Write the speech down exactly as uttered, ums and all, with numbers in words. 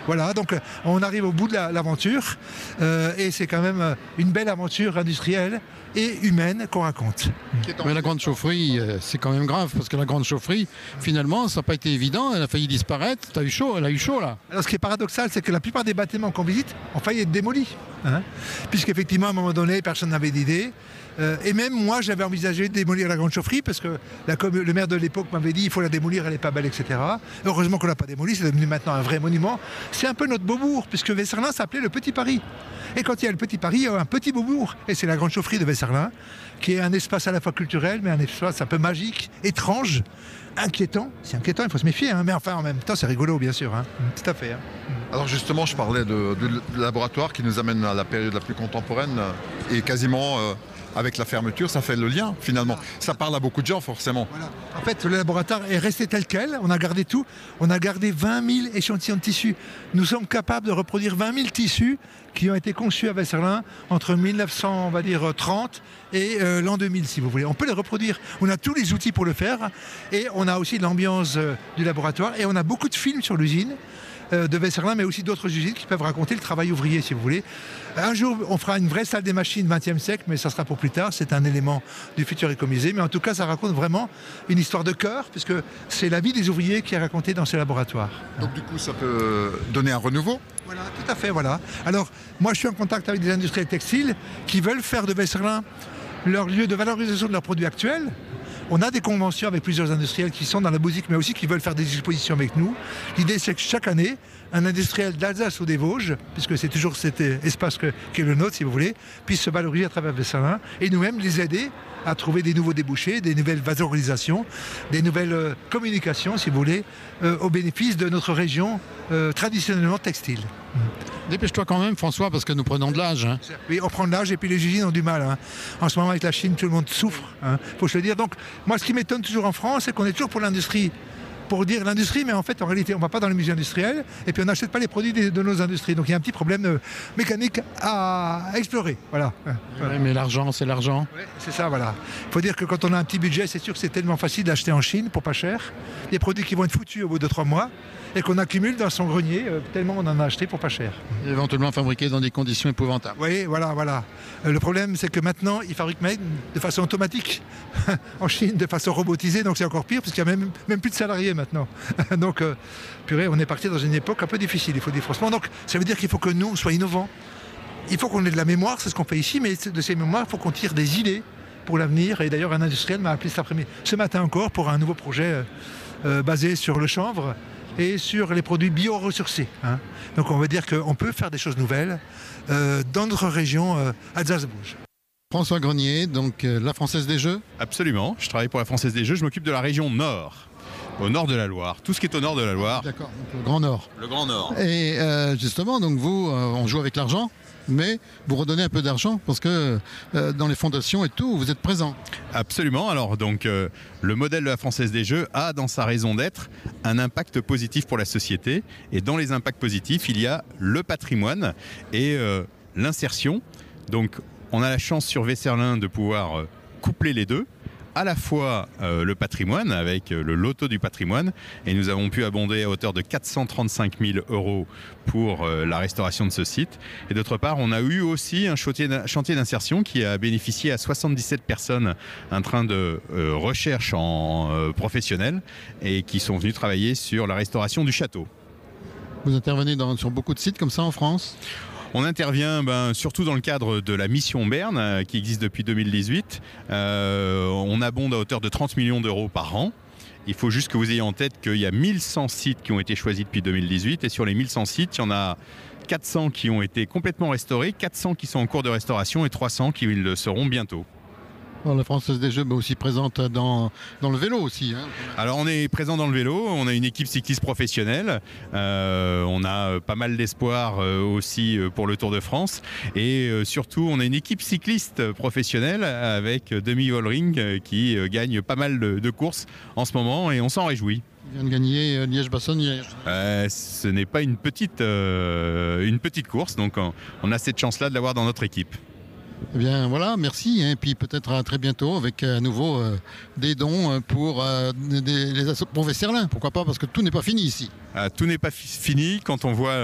Voilà, donc on arrive au bout de la, l'aventure euh, et c'est quand même une belle aventure industrielle et humaine qu'on raconte. Mais la grande chaufferie, euh, c'est quand même grave parce que la grande chaufferie, finalement, ça n'a pas été évident, elle a failli disparaître. T'as eu chaud, elle a eu chaud là. Alors ce qui est paradoxal, c'est que la plupart des bâtiments qu'on visite ont failli être démolis, hein, puisqu'effectivement à un moment donné, personne n'avait d'idée. Euh, et même moi, j'avais envisagé de démolir la grande chaufferie parce que la, le maire de l'époque m'avait dit il faut la démolir, elle n'est pas belle, et cetera. Heureusement qu'on ne l'a pas démolie, c'est devenu maintenant un vrai monument. C'est un peu notre Beaubourg, puisque Vesserlin s'appelait le Petit Paris. Et quand il y a le Petit Paris, il y a un petit Beaubourg. Et c'est la grande chaufferie de Vesserlin, qui est un espace à la fois culturel, mais un espace un peu magique, étrange, inquiétant. C'est inquiétant, il faut se méfier, hein, mais enfin en même temps, c'est rigolo, bien sûr. Hein. Tout à fait. Hein. Alors justement, je parlais de, de, de laboratoire qui nous amène à la période la plus contemporaine et quasiment... Euh, avec la fermeture, ça fait le lien finalement. Ça parle à beaucoup de gens forcément. Voilà. En fait, le laboratoire est resté tel quel. On a gardé tout. On a gardé vingt mille échantillons de tissus. Nous sommes capables de reproduire vingt mille tissus qui ont été conçus à Vesserlin entre mille neuf cents, on va dire, trente et euh, l'an deux mille, si vous voulez. On peut les reproduire. On a tous les outils pour le faire. Et on a aussi l'ambiance euh, du laboratoire. Et on a beaucoup de films sur l'usine de Vesserlin, mais aussi d'autres usines qui peuvent raconter le travail ouvrier, si vous voulez. Un jour, on fera une vraie salle des machines vingtième siècle, mais ça sera pour plus tard. C'est un élément du futur écomusée. Mais en tout cas, ça raconte vraiment une histoire de cœur, puisque c'est la vie des ouvriers qui est racontée dans ces laboratoires. Donc du coup, ça peut donner un renouveau ? Voilà, tout à fait, voilà. Alors, moi, je suis en contact avec des industriels textiles qui veulent faire de Vesserlin leur lieu de valorisation de leurs produits actuels. On a des conventions avec plusieurs industriels qui sont dans la boutique, mais aussi qui veulent faire des expositions avec nous. L'idée, c'est que chaque année, un industriel d'Alsace ou des Vosges, puisque c'est toujours cet espace que, qui est le nôtre, si vous voulez, puisse se valoriser à travers Vesserlin et nous-mêmes les aider à trouver des nouveaux débouchés, des nouvelles valorisations, des nouvelles euh, communications, si vous voulez, euh, au bénéfice de notre région euh, traditionnellement textile. Dépêche-toi quand même, François, parce que nous prenons de l'âge. Hein. Oui, on prend de l'âge et puis les usines ont du mal. Hein. En ce moment, avec la Chine, tout le monde souffre. Hein, faut se le dire. Donc, moi, ce qui m'étonne toujours en France, c'est qu'on est toujours pour l'industrie. Pour dire l'industrie, mais en fait, en réalité, on ne va pas dans les musées industriels et puis on n'achète pas les produits de, de nos industries. Donc, il y a un petit problème euh, mécanique à explorer. Voilà. Oui, mais l'argent, c'est l'argent. Ouais, c'est ça, voilà. Il faut dire que quand on a un petit budget, c'est sûr que c'est tellement facile d'acheter en Chine pour pas cher. Des produits qui vont être foutus au bout de trois mois et qu'on accumule dans son grenier euh, tellement on en a acheté pour pas cher. Et éventuellement fabriqué dans des conditions épouvantables. Oui, voilà, voilà. Euh, le problème, c'est que maintenant, ils fabriquent même de façon automatique en Chine, de façon robotisée, donc c'est encore pire parce qu'il n'y a même, même plus de salariés maintenant. donc, euh, purée, on est parti dans une époque un peu difficile, il faut dire franchement. Donc, ça veut dire qu'il faut que nous, on soit innovants. Il faut qu'on ait de la mémoire, c'est ce qu'on fait ici, mais de ces mémoires, il faut qu'on tire des idées pour l'avenir. Et d'ailleurs, un industriel m'a appelé cet après-midi, ce matin encore, pour un nouveau projet euh, euh, basé sur le chanvre et sur les produits bio-ressourcés. Hein. Donc on veut dire qu'on peut faire des choses nouvelles euh, dans notre région euh, Alsace-Vosges. François Grenier, donc euh, la Française des Jeux ? Absolument, je travaille pour la Française des Jeux, je m'occupe de la région Nord, au nord de la Loire, tout ce qui est au nord de la Loire. D'accord, donc le Grand Nord. Le Grand Nord. Et euh, justement, donc vous, euh, on joue avec l'argent, mais vous redonnez un peu d'argent parce que euh, dans les fondations et tout, vous êtes présent. Absolument. Alors donc euh, le modèle de la Française des Jeux a dans sa raison d'être un impact positif pour la société. Et dans les impacts positifs, il y a le patrimoine et euh, l'insertion. Donc on a la chance sur Vesserlin de pouvoir euh, coupler les deux. À la fois euh, le patrimoine avec euh, le loto du patrimoine et nous avons pu abonder à hauteur de quatre cent trente-cinq mille euros pour euh, la restauration de ce site et d'autre part on a eu aussi un chantier d'insertion qui a bénéficié à soixante-dix-sept personnes un train de euh, recherche en euh, professionnel et qui sont venus travailler sur la restauration du château. Vous intervenez dans, sur beaucoup de sites comme ça en France ? On intervient ben, surtout dans le cadre de la mission Berne euh, qui existe depuis deux mille dix-huit. Euh, on abonde à hauteur de trente millions d'euros par an. Il faut juste que vous ayez en tête qu'il y a mille cent sites qui ont été choisis depuis deux mille dix-huit et sur les mille cent sites, il y en a quatre cents qui ont été complètement restaurés, quatre cents qui sont en cours de restauration et trois cents qui le seront bientôt. Alors, la Française des Jeux est aussi présente dans, dans le vélo aussi. Hein. Alors on est présent dans le vélo, on a une équipe cycliste professionnelle, euh, on a pas mal d'espoir euh, aussi pour le Tour de France et euh, surtout on a une équipe cycliste professionnelle avec Demi Vollering euh, qui euh, gagne pas mal de, de courses en ce moment et on s'en réjouit. Il vient de gagner euh, Liège-Bastogne-Liège. Euh, ce n'est pas une petite, euh, une petite course, donc on, on a cette chance-là de l'avoir dans notre équipe. Eh bien voilà, merci, et hein, puis peut-être à très bientôt avec à nouveau euh, des dons pour, euh, des, les pour Vesserlin, pourquoi pas, parce que tout n'est pas fini ici. Euh, tout n'est pas fi- fini quand on voit